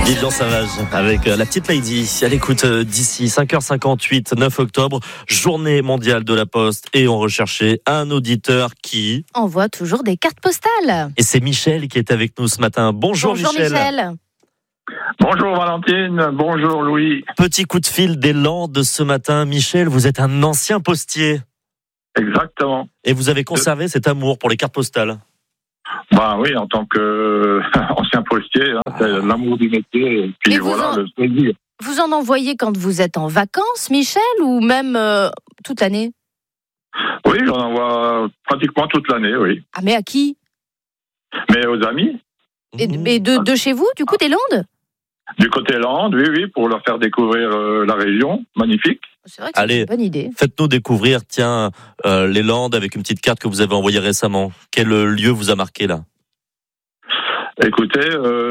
Vivian Savage avec la petite Lady à l'écoute d'ici 5h58, 9 octobre, journée mondiale de la Poste, et on recherchait un auditeur qui envoie toujours des cartes postales. Et c'est Michel qui est avec nous ce matin. Bonjour Michel. Bonjour Valentine, bonjour Louis. Petit coup de fil des Landes ce matin. Michel, vous êtes un ancien postier. Exactement. Et vous avez conservé cet amour pour les cartes postales? Bah oui, en tant qu'ancien postier, c'est l'amour du métier, et puis voilà, le plaisir. Vous en envoyez quand vous êtes en vacances, Michel, ou même toute l'année? Oui, j'en envoie pratiquement toute l'année, oui. Ah, mais à qui? Mais aux amis. Et de chez vous, du coup, des Landes? Du côté Landes, oui, pour leur faire découvrir la région, magnifique. C'est vrai que c'est une bonne idée. Faites-nous découvrir, les Landes avec une petite carte que vous avez envoyée récemment. Quel lieu vous a marqué là? Écoutez,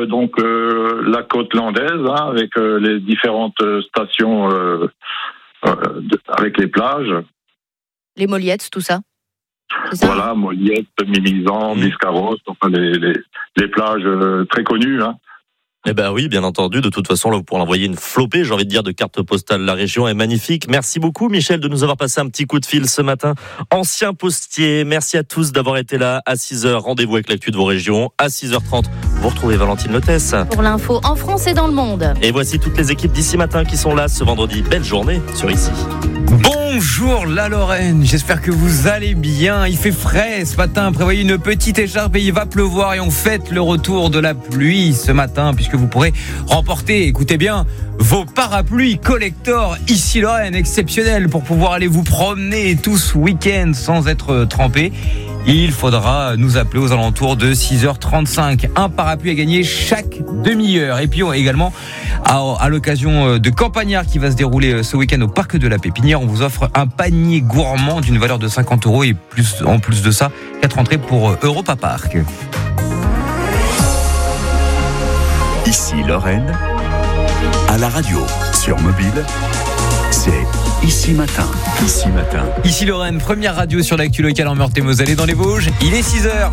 la côte landaise, avec les différentes stations, avec les plages. Les Moliettes, tout ça. Voilà, Moliettes, Mimizan, Biscarrosse, enfin les plages très connues. Eh ben oui, bien entendu. De toute façon, là, vous pourrez envoyer une flopée, j'ai envie de dire, de cartes postales. La région est magnifique. Merci beaucoup, Michel, de nous avoir passé un petit coup de fil ce matin. Ancien postier, merci à tous d'avoir été là. À 6h, rendez-vous avec l'actu de vos régions. À 6h30, vous retrouvez Valentine Lotès. Pour l'info en France et dans le monde. Et voici toutes les équipes d'ici matin qui sont là ce vendredi. Belle journée sur Ici. Bonjour la Lorraine, j'espère que vous allez bien. Il fait frais ce matin, prévoyez une petite écharpe et il va pleuvoir, et on fête le retour de la pluie ce matin, puisque vous pourrez remporter, écoutez bien, vos parapluies collector Ici Lorraine, exceptionnels pour pouvoir aller vous promener tout ce week-end sans être trempé. Il faudra nous appeler aux alentours de 6h35. Un parapluie à gagner chaque demi-heure. Et puis également, à l'occasion de Campagnard qui va se dérouler ce week-end au Parc de la Pépinière, on vous offre un panier gourmand d'une valeur de 50 € et en plus de ça, 4 entrées pour Europa Park. Ici Lorraine, à la radio, sur mobile, c'est Ici Matin. Ici Matin. Ici Lorraine, première radio sur l'actu locale en Meurthe-et-Moselle et dans les Vosges. Il est 6h.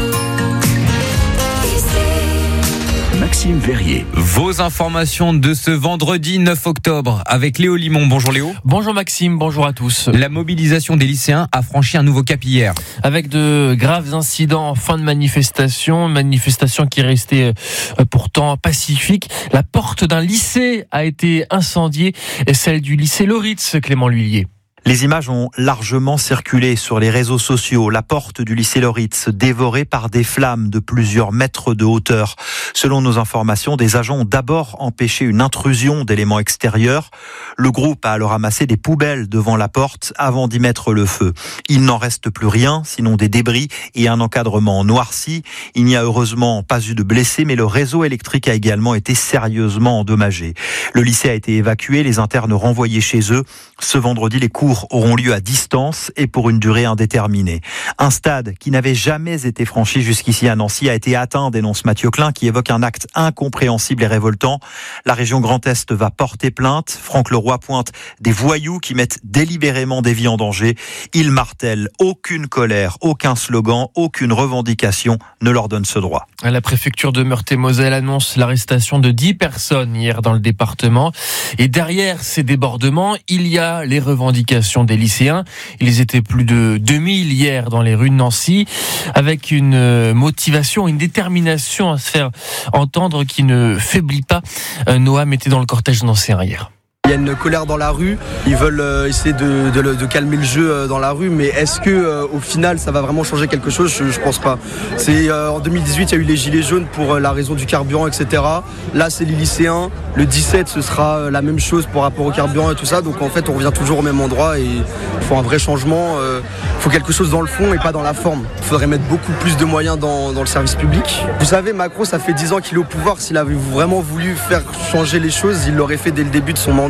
Maxime Verrier. Vos informations de ce vendredi 9 octobre avec Léo Limon. Bonjour Léo. Bonjour Maxime, bonjour à tous. La mobilisation des lycéens a franchi un nouveau cap hier. Avec de graves incidents en fin de manifestation qui est restée pourtant pacifique. La porte d'un lycée a été incendiée, celle du lycée Loritz, Clément Lhuillier. Les images ont largement circulé sur les réseaux sociaux. La porte du lycée Loritz dévorée par des flammes de plusieurs mètres de hauteur. Selon nos informations, des agents ont d'abord empêché une intrusion d'éléments extérieurs. Le groupe a alors ramassé des poubelles devant la porte avant d'y mettre le feu. Il n'en reste plus rien, sinon des débris et un encadrement noirci. Il n'y a heureusement pas eu de blessés, mais le réseau électrique a également été sérieusement endommagé. Le lycée a été évacué, les internes renvoyés chez eux. Ce vendredi, les cours auront lieu à distance et pour une durée indéterminée. Un stade qui n'avait jamais été franchi jusqu'ici à Nancy a été atteint, dénonce Mathieu Klein, qui évoque un acte incompréhensible et révoltant. La région Grand Est va porter plainte. Franck Leroy pointe des voyous qui mettent délibérément des vies en danger. Il martèle: aucune colère, aucun slogan, aucune revendication ne leur donne ce droit. La préfecture de Meurthe-et-Moselle annonce l'arrestation de 10 personnes hier dans le département. Et derrière ces débordements, il y a les revendications des lycéens. Ils étaient plus de 2000 hier dans les rues de Nancy, avec une motivation, une détermination à se faire entendre qui ne faiblit pas. Noam était dans le cortège nancéen hier. Il y a une colère dans la rue, ils veulent essayer de calmer le jeu dans la rue, mais est-ce que au final ça va vraiment changer quelque chose? Je pense pas. C'est en 2018 il y a eu les gilets jaunes pour la raison du carburant, etc. Là c'est les lycéens, le 17 ce sera la même chose pour rapport au carburant et tout ça, donc en fait on revient toujours au même endroit et il faut un vrai changement, il faut quelque chose dans le fond et pas dans la forme. Il faudrait mettre beaucoup plus de moyens dans le service public. Vous savez, Macron ça fait 10 ans qu'il est au pouvoir, s'il avait vraiment voulu faire changer les choses, il l'aurait fait dès le début de son mandat.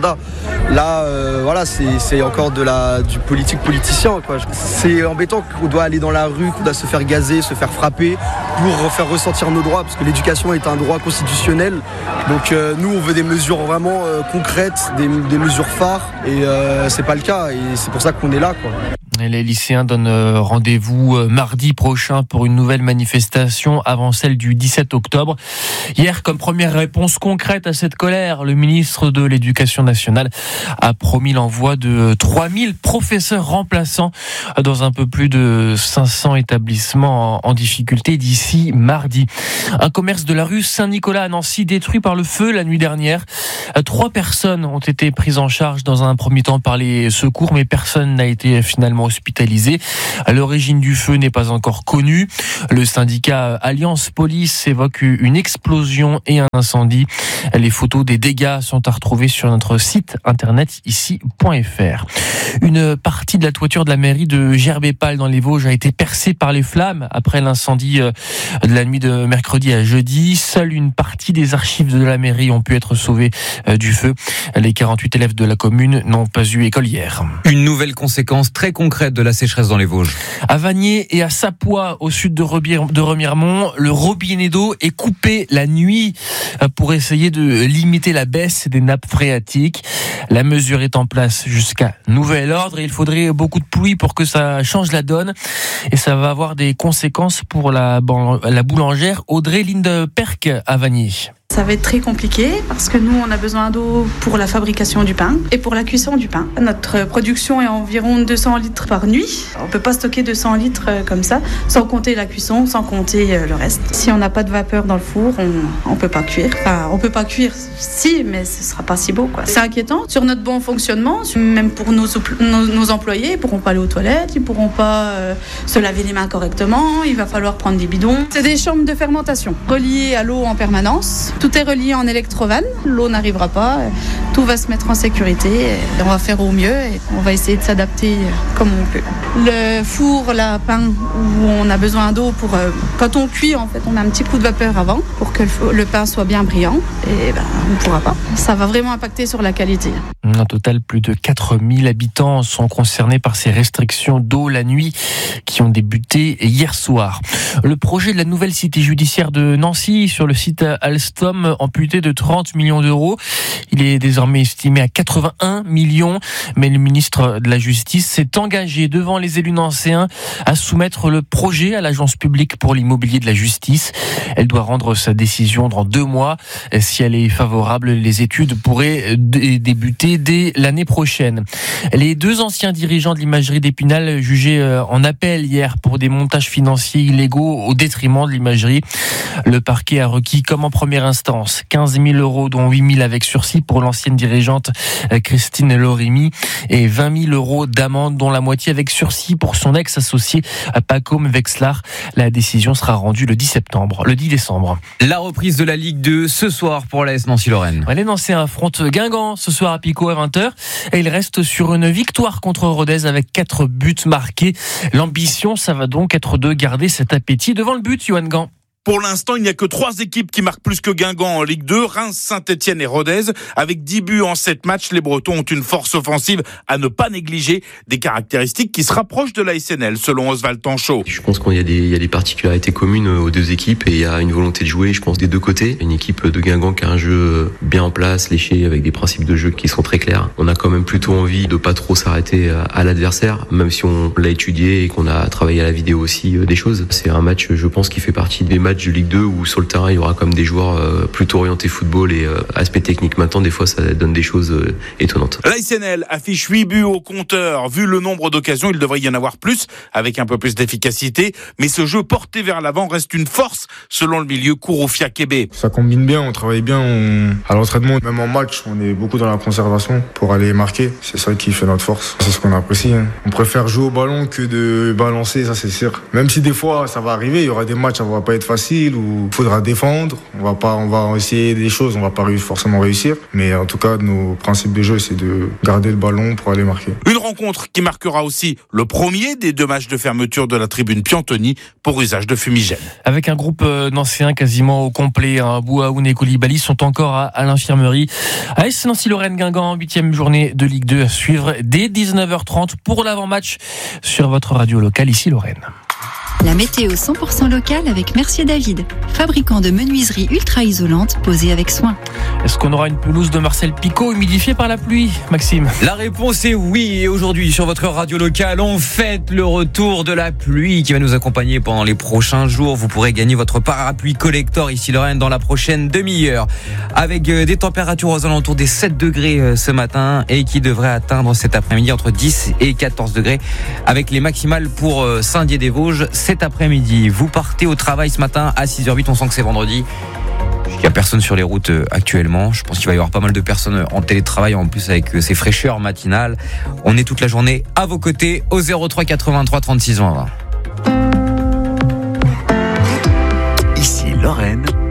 résultats. Là, voilà, c'est encore du politicien, quoi. C'est embêtant qu'on doit aller dans la rue, qu'on doit se faire gazer, se faire frapper pour faire ressentir nos droits, parce que l'éducation est un droit constitutionnel. Donc nous, on veut des mesures vraiment concrètes, des mesures phares, et c'est pas le cas, et c'est pour ça qu'on est là, quoi. Les lycéens donnent rendez-vous mardi prochain pour une nouvelle manifestation avant celle du 17 octobre. Hier, comme première réponse concrète à cette colère, le ministre de l'Éducation nationale a promis l'envoi de 3000 professeurs remplaçants dans un peu plus de 500 établissements en difficulté d'ici mardi. Un commerce de la rue Saint-Nicolas à Nancy détruit par le feu la nuit dernière. 3 personnes ont été prises en charge dans un premier temps par les secours, mais personne n'a été finalement hospitalisé. L'origine du feu n'est pas encore connue. Le syndicat Alliance Police évoque une explosion et un incendie. Les photos des dégâts sont à retrouver sur notre site internet ici.fr. Une partie de la toiture de la mairie de Gerbépal dans les Vosges a été percée par les flammes après l'incendie de la nuit de mercredi à jeudi. Seule une partie des archives de la mairie ont pu être sauvées du feu. Les 48 élèves de la commune n'ont pas eu école hier. Une nouvelle conséquence très concrète de la sécheresse dans les Vosges. À Vanier et à Sapois, au sud de Remiremont, le robinet d'eau est coupé la nuit pour essayer de limiter la baisse des nappes phréatiques. La mesure est en place jusqu'à nouvel ordre. Il faudrait beaucoup de pluie pour que ça change la donne. Et ça va avoir des conséquences pour la boulangère Audrey Lindeperk à Vanier. Ça va être très compliqué parce que nous, on a besoin d'eau pour la fabrication du pain et pour la cuisson du pain. Notre production est environ 200 litres par nuit. On ne peut pas stocker 200 litres comme ça, sans compter la cuisson, sans compter le reste. Si on n'a pas de vapeur dans le four, on ne peut pas cuire. Enfin, on peut pas cuire, si, mais ce ne sera pas si beau, quoi. C'est inquiétant sur notre bon fonctionnement, même pour nos employés. Ils ne pourront pas aller aux toilettes, ils ne pourront pas se laver les mains correctement. Il va falloir prendre des bidons. C'est des chambres de fermentation reliées à l'eau en permanence. Tout est relié en électrovanne, l'eau n'arrivera pas, tout va se mettre en sécurité, et on va faire au mieux et on va essayer de s'adapter comme on peut. Le four, la pain, où on a besoin d'eau pour... quand on cuit, en fait, on a un petit coup de vapeur avant pour que le pain soit bien brillant et on ne pourra pas. Ça va vraiment impacter sur la qualité. En total, plus de 4000 habitants sont concernés par ces restrictions d'eau la nuit qui ont débuté hier soir. Le projet de la nouvelle cité judiciaire de Nancy sur le site Alstom amputé de 30 millions d'euros. Il est désormais estimé à 81 millions, mais le ministre de la Justice s'est engagé devant les élus nancéens à soumettre le projet à l'Agence publique pour l'immobilier de la justice. Elle doit rendre sa décision dans 2 mois. Si elle est favorable, les études pourraient débuter dès l'année prochaine. Les 2 anciens dirigeants de l'imagerie d'Épinal jugés en appel hier pour des montages financiers illégaux au détriment de l'imagerie. Le parquet a requis comme en première instance 15 000 euros, dont 8 000 avec sursis pour l'ancienne dirigeante Christine Lorimi et 20 000 euros d'amende, dont la moitié avec sursis pour son ex-associé Pacôme Vexlar. La décision sera rendue le 10 décembre. La reprise de la Ligue 2 ce soir pour l'AS Nancy-Lorraine. Les Nancéens affrontent Guingamp ce soir à Pico à 20h et il reste sur une victoire contre Rodez avec 4 buts marqués. L'ambition, ça va donc être de garder cet appétit devant le but, Johan Gant. Pour l'instant, il n'y a que 3 équipes qui marquent plus que Guingamp en Ligue 2, Reims, Saint-Etienne et Rodez. Avec 10 buts en 7 matchs, les Bretons ont une force offensive à ne pas négliger, des caractéristiques qui se rapprochent de la SNL, selon Oswald Tanchot. Je pense qu'il y a des particularités communes aux 2 équipes et il y a une volonté de jouer, je pense, des 2 côtés. Une équipe de Guingamp qui a un jeu bien en place, léché, avec des principes de jeu qui sont très clairs. On a quand même plutôt envie de pas trop s'arrêter à l'adversaire, même si on l'a étudié et qu'on a travaillé à la vidéo aussi des choses. C'est un match, je pense, qui fait partie des matchs de Ligue 2 où sur le terrain il y aura comme des joueurs plutôt orientés football et aspect technique. Maintenant des fois ça donne des choses étonnantes. La SNL affiche 8 buts au compteur. Vu le nombre d'occasions, il devrait y en avoir plus avec un peu plus d'efficacité, mais ce jeu porté vers l'avant reste une force selon le milieu Kouroufia Kébé. Ça combine bien, on travaille bien, à l'entraînement, même en match, on est beaucoup dans la conservation pour aller marquer. C'est ça qui fait notre force. C'est ce qu'on apprécie. On préfère jouer au ballon que de balancer, ça c'est sûr. Même si des fois ça va arriver, il y aura des matchs, ça va pas être facile. facile où il faudra défendre. On va essayer des choses, on va pas forcément réussir. Mais en tout cas, nos principes de jeu, c'est de garder le ballon pour aller marquer. Une rencontre qui marquera aussi le premier des 2 matchs de fermeture de la tribune Piantoni pour usage de fumigène. Avec un groupe nancéen quasiment au complet, Bouaoun et Koulibaly sont encore à l'infirmerie. AS Nancy-Lorraine Guingamp, 8e journée de Ligue 2 à suivre dès 19h30 pour l'avant-match sur votre radio locale ici Lorraine. La météo 100% locale avec Mercier David, fabricant de menuiseries ultra isolantes posées avec soin. Est-ce qu'on aura une pelouse de Marcel Picot humidifiée par la pluie, Maxime ? La réponse est oui. Et aujourd'hui, sur votre radio locale, on fête le retour de la pluie qui va nous accompagner pendant les prochains jours. Vous pourrez gagner votre parapluie collector ici Lorraine dans la prochaine demi-heure. Avec des températures aux alentours des 7 degrés ce matin et qui devraient atteindre cet après-midi entre 10 et 14 degrés avec les maximales pour Saint-Dié-des-Vosges cet après-midi. Vous partez au travail ce matin à 6h08, on sent que c'est vendredi. Il n'y a personne sur les routes actuellement. Je pense qu'il va y avoir pas mal de personnes en télétravail en plus avec ces fraîcheurs matinales. On est toute la journée à vos côtés au 03 83 36 20. Ici Lorraine.